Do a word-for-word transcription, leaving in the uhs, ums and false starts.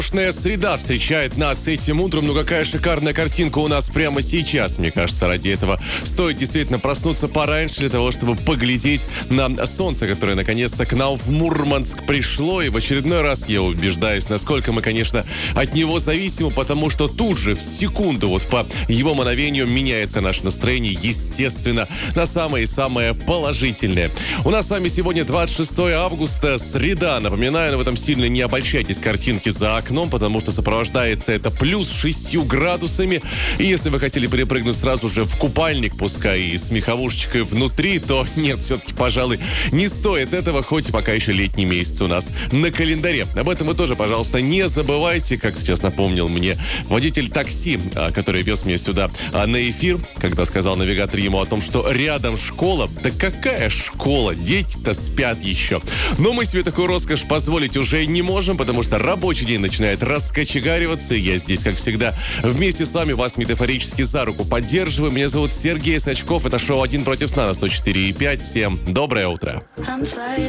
Среда встречает нас этим утром. Ну какая шикарная картинка у нас прямо сейчас. Мне кажется, ради этого стоит действительно проснуться пораньше для того, чтобы поглядеть на солнце, которое наконец-то к нам в Мурманск пришло. И в очередной раз я убеждаюсь, насколько мы, конечно, от него зависимы, потому что тут же в секунду, вот по его мановению, меняется наше настроение, естественно, на самое-самое положительное. У нас с вами сегодня двадцать шестое августа, среда. Напоминаю, но в этом сильно не обольщайтесь, картинки за окном, потому что сопровождается это плюс шестью градусами. И если вы хотели перепрыгнуть сразу же в купальник, пускай и с меховушечкой внутри, то нет, все-таки, пожалуй, не стоит этого, хоть и пока еще летний месяц у нас на календаре. Об этом вы тоже, пожалуйста, не забывайте, как сейчас напомнил мне водитель такси, который вез меня сюда на эфир, когда сказал навигатор ему о том, что рядом школа. Да какая школа? Дети-то спят еще. Но мы себе такую роскошь позволить уже не можем, потому что рабочий день начинает раскочегариваться. Я здесь, как всегда, вместе с вами вас метафорически за руку поддерживаю. Меня зовут Сергей Сачков. Это шоу «Один против сна» на сто четыре и пять. Всем доброе утро. I'm fighting